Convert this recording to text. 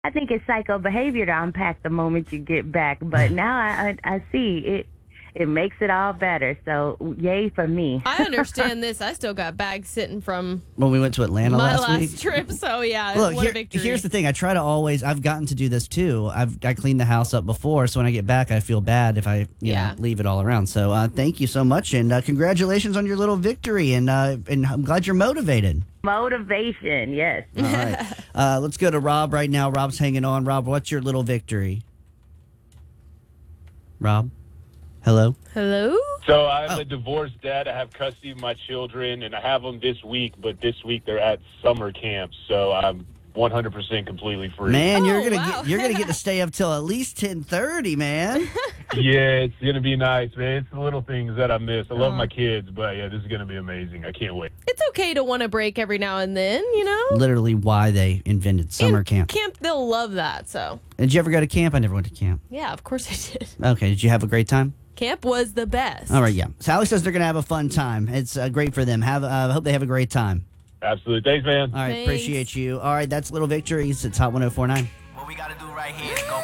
I think it's psycho behavior to unpack the moment you get back, but now I see it. It makes it all better. So yay for me. I understand this. I still got bags sitting from When we went to Atlanta my last week. last trip. So yeah, Look, what a victory. here's the thing. I try to always. I've gotten to do this too. I cleaned the house up before, so when I get back, I feel bad if I leave it all around. So thank you so much, and congratulations on your little victory. And I'm glad you're motivated. Motivation, yes. All right, let's go to Rob right now. Rob's hanging on. Rob, what's your little victory? Rob, hello. Hello? So I'm a divorced dad. I have custody of my children, and I have them this week, but this week they're at summer camp, so I'm 100% completely free. Man, you're wow. gonna get to stay up till at least 10:30, man. Yeah, it's going to be nice, man. It's the little things that I miss. I love my kids, but yeah, this is going to be amazing. I can't wait. It's okay to want a break every now and then, you know? Literally, why they invented summer And camp. Camp, they'll love that, so. Did you ever go to camp? I never went to camp. Yeah, of course I did. Okay, did you have a great time? Camp was the best. All right, yeah. Sally says they're gonna have a fun time. It's great for them. I hope they have a great time. Absolutely. Thanks, man. All right, Thanks. appreciate you. All right, that's Little Victories. It's Hot 104.9. What we gotta do right here is go